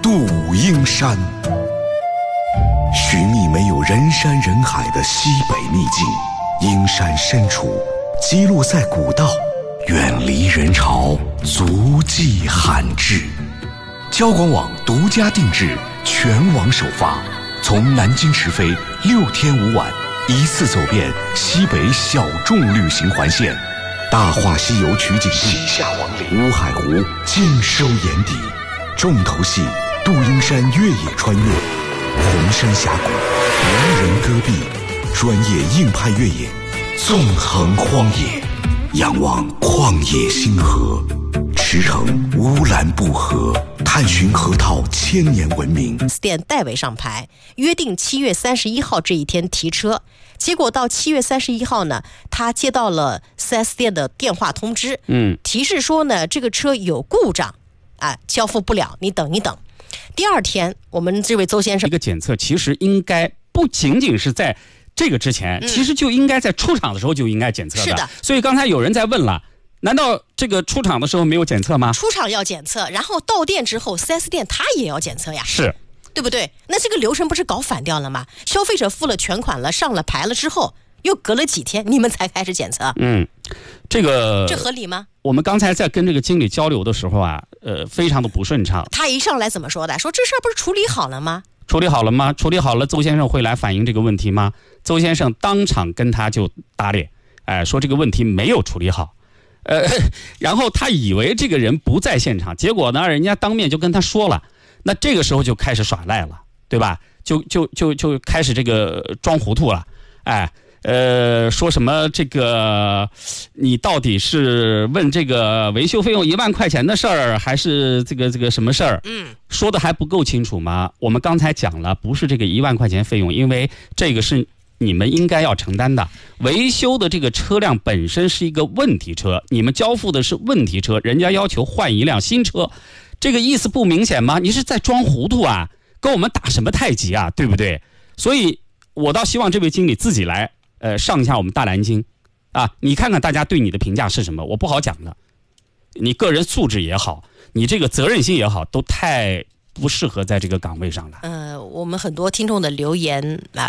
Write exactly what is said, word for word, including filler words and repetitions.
杜英山，寻觅没有人山人海的西北秘境。阴山深处，击落在古道，远离人潮，足迹罕至。交广网独家定制，全网首发，从南京直飞六天五晚，一次走遍西北小众旅行环线。大话西游取景地下王陵、乌海湖尽收眼底，重头戏杜英山越野穿越，红山峡谷、无人戈壁，专业硬派越野，纵横荒野，仰望旷野星河，驰骋乌兰布和，探寻河套千年文明。 四店代为上牌，约定七月三十一号这一天提车。结果到七月三十一号呢，他接到了 四 S 店的电话通知，嗯，提示说呢，这个车有故障，啊，交付不了，你等一等。第二天，我们这位邹先生， 这个检测其实应该不仅仅是在这个之前，嗯、其实就应该在出厂的时候就应该检测的。 是的。 所以刚才有人在问了，难道这个出厂的时候没有检测吗？ 出厂要检测，然后到店之后 四 S 店他也要检测呀。 是。 对不对？那这个流程不是搞反掉了吗？消费者付了全款了，上了牌了之后，又隔了几天，你们才开始检测。 嗯，这个这合理吗？ 我们刚才在跟这个经理交流的时候啊，呃，非常的不顺畅。 他一上来怎么说的？说这事儿不是处理好了吗？ 处理好了吗？处理好了，邹先生会来反映这个问题吗？邹先生当场跟他就打脸，哎、呃，说这个问题没有处理好。呃，然后他以为这个人不在现场，结果呢，人家当面就跟他说了。那这个时候就开始耍赖了，对吧？就就就就开始这个装糊涂了，哎，呃，说什么这个你到底是问这个维修费用一万块钱的事儿，还是这个这个什么事儿？嗯，说的还不够清楚吗？我们刚才讲了，不是这个一万块钱费用，因为这个是你们应该要承担的。维修的这个车辆本身是一个问题车，你们交付的是问题车，人家要求换一辆新车。这个意思不明显吗？你是在装糊涂啊，跟我们打什么太极啊，对不对？所以我倒希望这位经理自己来呃上一下我们大南京啊，你看看大家对你的评价是什么，我不好讲的。你个人素质也好，你这个责任心也好，都太不适合在这个岗位上了。 呃，我们很多听众的留言啊。